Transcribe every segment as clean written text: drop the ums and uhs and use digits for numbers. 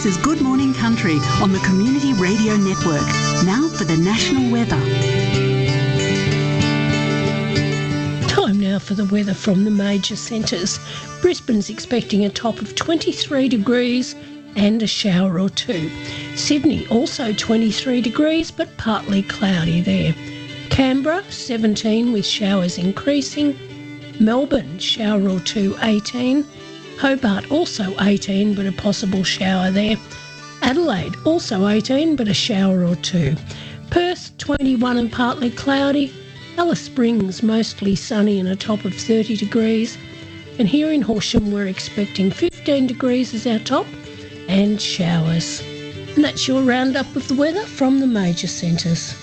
This is Good Morning Country on the Community Radio Network. Now for the national weather. Time now for the weather from the major centres. Brisbane's expecting a top of 23 degrees and a shower or two. Sydney also 23 degrees but partly cloudy there. Canberra 17 with showers increasing. Melbourne shower or two 18. Hobart also 18 but a possible shower there. Adelaide also 18 but a shower or two. Perth 21 and partly cloudy. Alice Springs mostly sunny and a top of 30 degrees. And here in Horsham we're expecting 15 degrees as our top and showers. And that's your roundup of the weather from the major centres.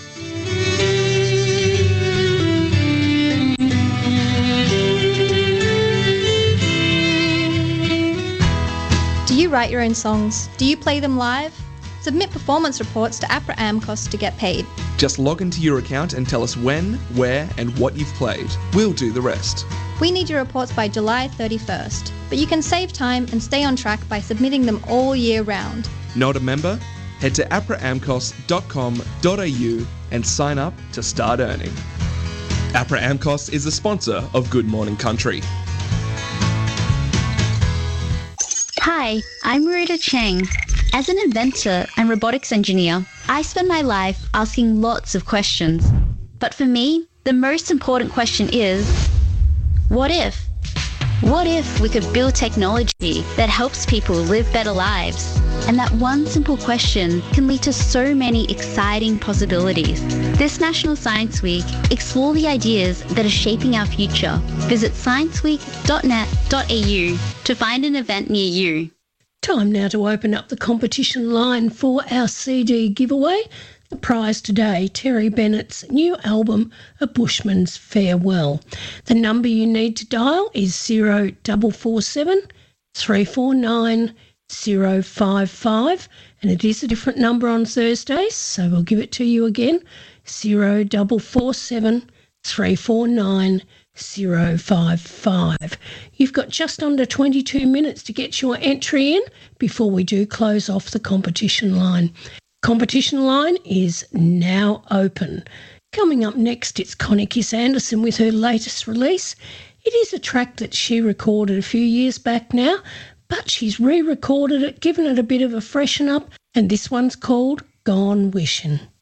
Do you write your own songs? Do you play them live? Submit performance reports to APRA AMCOS to get paid. Just log into your account and tell us when, where and what you've played. We'll do the rest. We need your reports by July 31st, but you can save time and stay on track by submitting them all year round. Not a member? Head to apraamcos.com.au and sign up to start earning. APRA AMCOS is a sponsor of Good Morning Country. Hi, I'm Marita Cheng. As an inventor and robotics engineer, I spend my life asking lots of questions. But for me, the most important question is, what if? What if we could build technology that helps people live better lives? And that one simple question can lead to so many exciting possibilities. This National Science Week, explore the ideas that are shaping our future. Visit scienceweek.net.au to find an event near you. Time now to open up the competition line for our CD giveaway. The prize today, Terry Bennett's new album, A Bushman's Farewell. The number you need to dial is 0447 349 055, and it is a different number on Thursdays, so we'll give it to you again, 0447 349 055. You've got just under 22 minutes to get your entry in before we do close off the competition line. Competition line is now open. Coming up next, it's Connie Kiss Anderson with her latest release. It is a track that she recorded a few years back now, but she's re-recorded it, given it a bit of a freshen up, and this one's called Gone Wishin'.